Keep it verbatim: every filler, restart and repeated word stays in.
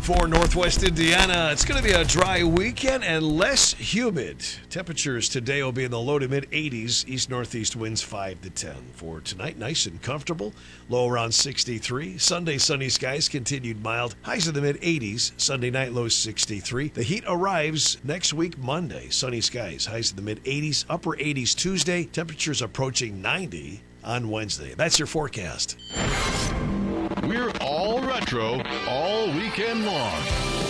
For Northwest Indiana, it's going to be a dry weekend and less humid. Temperatures today will be in the low to mid eighties. East-northeast winds five to ten. For tonight, nice and comfortable. Low around sixty-three. Sunday, sunny skies, continued mild. Highs in the mid eighties. Sunday night, low sixty-three. The heat arrives next week, Monday. Sunny skies, highs in the mid eighties. Upper eighties Tuesday. Temperatures approaching ninety on Wednesday. That's your forecast. We're all retro all weekend long.